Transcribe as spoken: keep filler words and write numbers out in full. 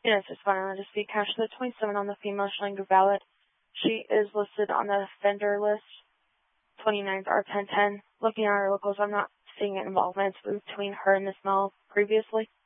Yes, it's fine. I'll just be cash the twenty-seven on the female Schlanger ballot. She is listed on the offender list, twenty-ninth R ten ten. Looking at her locals, I'm not seeing an involvement between her and this male previously.